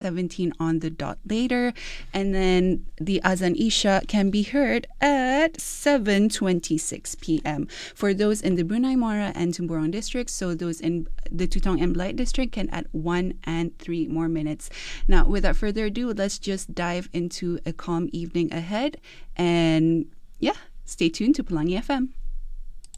8:17 on the dot later. And then the Azan Isha can be heard at 7:26 p.m. For those in the Brunei Mara and Tumburong districts, so those in the Tutong and Blight district can add 1 and 3 more minutes. Now, without further ado, let's just dive into a calm evening ahead. And yeah, stay tuned to Pelangi FM.